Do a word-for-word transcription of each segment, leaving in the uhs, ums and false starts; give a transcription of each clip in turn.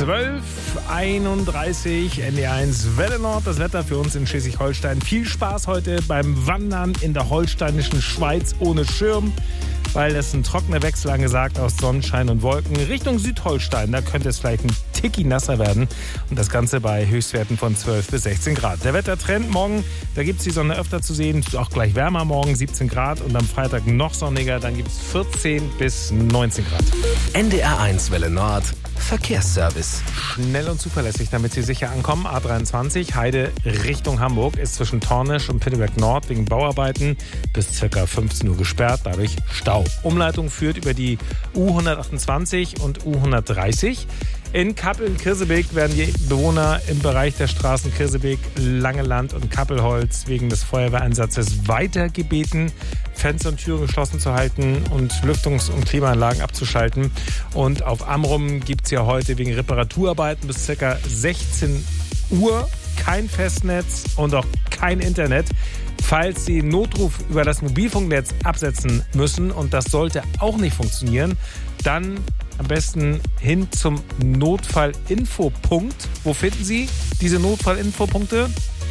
zwölf Uhr einunddreißig, N D R eins Welle Nord, das Wetter für uns in Schleswig-Holstein. Viel Spaß heute beim Wandern in der holsteinischen Schweiz ohne Schirm, weil es ein trockener Wechsel angesagt aus Sonnenschein und Wolken. Richtung Südholstein, da könnte es vielleicht ein Ticki nasser werden und das Ganze bei Höchstwerten von zwölf bis sechzehn Grad. Der Wettertrend morgen, da gibt es die Sonne öfter zu sehen, auch gleich wärmer morgen, siebzehn Grad und am Freitag noch sonniger, dann gibt es vierzehn bis neunzehn Grad. N D R eins Welle Nord, Verkehrsservice. Schnell und zuverlässig, damit Sie sicher ankommen. A dreiundzwanzig, Heide Richtung Hamburg, ist zwischen Tornisch und Pittelberg Nord wegen Bauarbeiten bis ca. fünfzehn Uhr gesperrt, dadurch Stau. Umleitung führt über die U hundertachtundzwanzig und U hundertdreißig. In Kappeln-Kirsebeek werden die Bewohner im Bereich der Straßen Kirsebeek, Langeland und Kappelholz wegen des Feuerwehreinsatzes weiter gebeten, Fenster und Türen geschlossen zu halten und Lüftungs- und Klimaanlagen abzuschalten. Und auf Amrum gibt es ja heute wegen Reparaturarbeiten bis ca. sechzehn Uhr kein Festnetz und auch kein Internet. Falls Sie Notruf über das Mobilfunknetz absetzen müssen und das sollte auch nicht funktionieren, dann am besten hin zum Notfallinfopunkt. Wo finden Sie diese Notfallinfopunkte?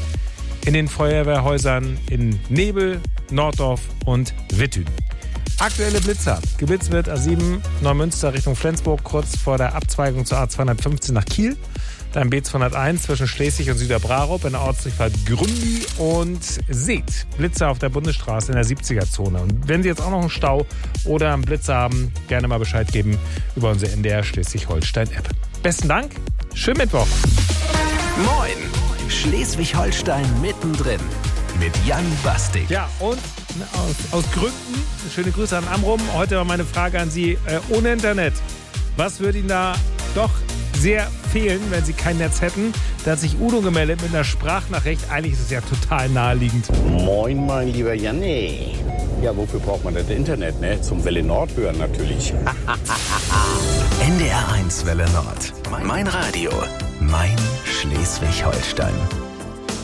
In den Feuerwehrhäusern in Nebel, Norddorf und Wittün. Aktuelle Blitzer. Geblitzt wird A sieben Neumünster Richtung Flensburg, kurz vor der Abzweigung zur A zweihundertfünfzehn nach Kiel. Dann B zweihunderteins zwischen Schleswig und Süderbrarup in der Ortsdurchfahrt Gründi und Seet. Blitzer auf der Bundesstraße in der siebziger-Zone. Und wenn Sie jetzt auch noch einen Stau oder einen Blitzer haben, gerne mal Bescheid geben über unsere N D R Schleswig-Holstein-App. Besten Dank, schönen Mittwoch. Moin, Schleswig-Holstein mittendrin mit Jan Bastik. Ja, und aus, aus Gründen, schöne Grüße an Amrum. Heute war meine Frage an Sie, äh, ohne Internet, was würde Ihnen da doch sehr fehlen, wenn Sie kein Netz hätten? Da hat sich Udo gemeldet mit einer Sprachnachricht. Eigentlich ist es ja total naheliegend. Moin, mein lieber Janne. Ja, wofür braucht man das Internet, ne? Zum Welle Nord hören natürlich. N D R eins Welle Nord. Mein Radio. Mein Schleswig-Holstein.